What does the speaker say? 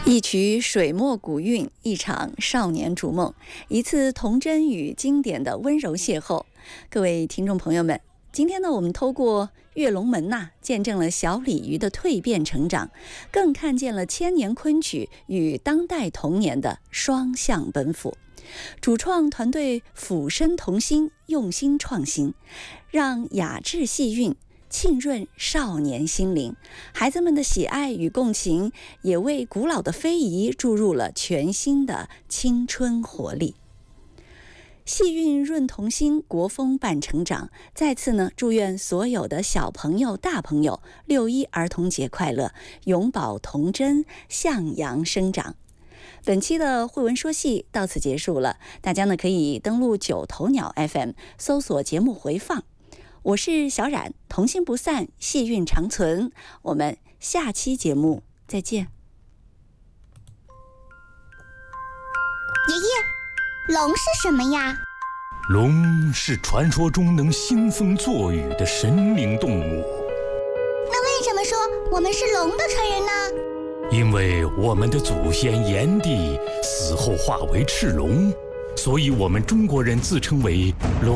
一曲水墨古韵，一场少年逐梦，一次童真与经典的温柔邂逅。各位听众朋友们，今天呢，我们透过跃龙门见证了小鲤鱼的蜕变成长，更看见了千年昆曲与当代童年的双向奔赴。主创团队俯身童心，用心创新，让雅致细韵浸润少年心灵，孩子们的喜爱与共情也为古老的非遗注入了全新的青春活力。细韵润童心，国风伴成长。再次呢，祝愿所有的小朋友大朋友6·1儿童节快乐，永葆童真，向阳生长。本期的慧文说戏到此结束了，大家呢可以登录9头鸟 FM 搜索节目回放。我是小冉，童心不散，细韵长存。我们下期节目再见。 爷爷，龙是什么呀？ 龙是传说中能兴风作雨的神明动物。 那为什么说我们是龙的传人呢？ 因为我们的祖先炎帝死后化为赤龙，所以我们中国人自称为龙。